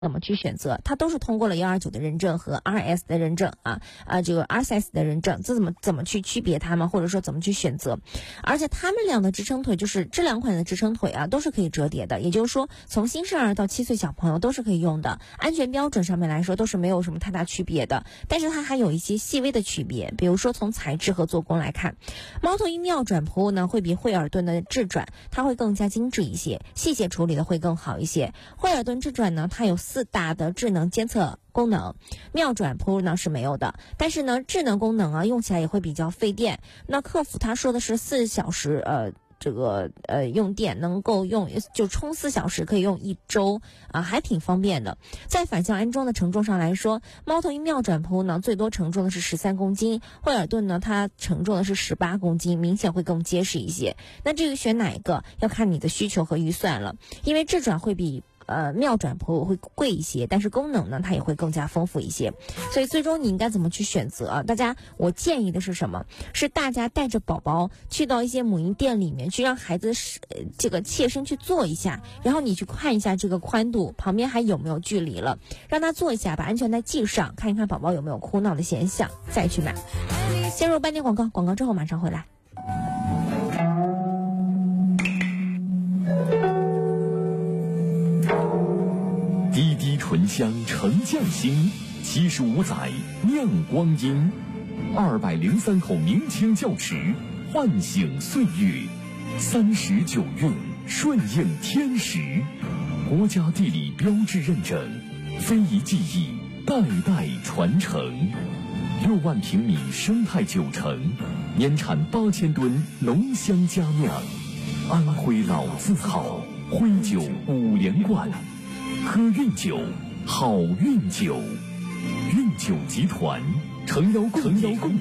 怎么去选择？它都是通过了129的认证和 RS 的认证这个 RSS 的认证，这怎么去区别它们，或者说怎么去选择？而且它们俩的支撑腿，就是这两款的支撑腿都是可以折叠的，也就是说从新生儿到7岁小朋友都是可以用的，安全标准上面来说都是没有什么太大区别的。但是它还有一些细微的区别，比如说从材质和做工来看，猫头鹰妙转服务呢会比惠尔顿的智转它会更加精致一些，细节处理的会更好一些。惠尔顿智转呢，它有4大的智能监测功能，妙转 Pro 呢是没有的。但是呢，智能功能用起来也会比较费电。那客服他说的是4小时用电能够用，就充4小时可以用1周还挺方便的。在反向安装的承重上来说，猫头鹰妙转 Pro 呢最多承重的是13公斤，惠尔顿呢它承重的是18公斤，明显会更结实一些。那这个选哪一个要看你的需求和预算了，因为智转会比妙转 Pro 会贵一些，但是功能呢它也会更加丰富一些。所以最终你应该怎么去选择我建议的是什么？是大家带着宝宝去到一些母婴店里面去，让孩子这个切身去做一下，然后你去看一下这个宽度旁边还有没有距离了，让他做一下，把安全带系上，看一看宝宝有没有哭闹的现象，再去买。先入半点广告之后马上回来。 滴滴醇香沉匠心，75载酿光阴，203口明清窖池唤醒岁月，39韵顺应天时，国家地理标志认证，非遗技艺代代传承，6万平米生态酒城，年产8000吨浓香佳酿，安徽老字号，徽酒5连冠。喝韵酒，好运酒，韵酒集团诚邀共